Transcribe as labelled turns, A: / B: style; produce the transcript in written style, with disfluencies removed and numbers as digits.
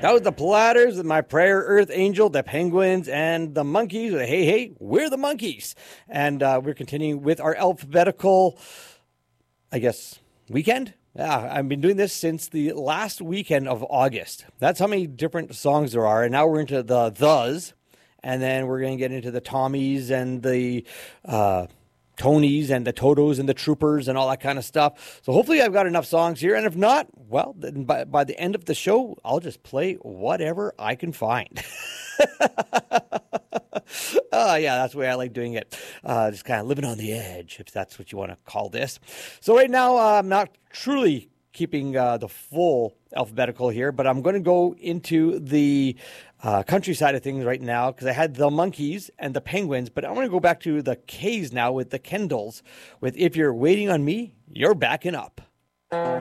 A: That was the Platters with My Prayer, Earth Angel, the Penguins, and the Monkeys. Hey, hey, we're the Monkeys. And we're continuing with our alphabetical, I guess, weekend. Yeah, I've been doing this since the last weekend of August. That's how many different songs there are. And now we're into the thes. And then we're going to get into the Tommies and the Tonys and the Totos and the Troopers and all that kind of stuff. So hopefully I've got enough songs here. And if not, well, then by the end of the show, I'll just play whatever I can find. Yeah, that's the way I like doing it. Just kind of living on the edge, if that's what you want to call this. So right now, I'm not truly keeping the full alphabetical here, but I'm going to go into the country side of things right now because I had the Monkeys and the Penguins, but I'm going to go back to the K's now with the Kendalls with If You're Waiting on Me, You're Backing Up.